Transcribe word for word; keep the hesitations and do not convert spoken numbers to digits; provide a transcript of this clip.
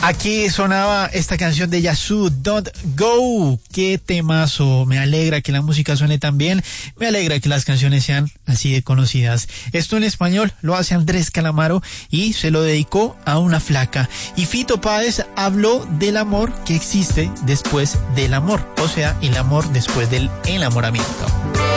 Aquí sonaba esta canción de Yazoo, Don't Go. Qué temazo. Me alegra que la música suene tan bien. Me alegra que las canciones sean así de conocidas. Esto en español lo hace Andrés Calamaro y se lo dedicó a una flaca. Y Fito Páez habló del amor que existe después del amor. O sea, el amor después del enamoramiento.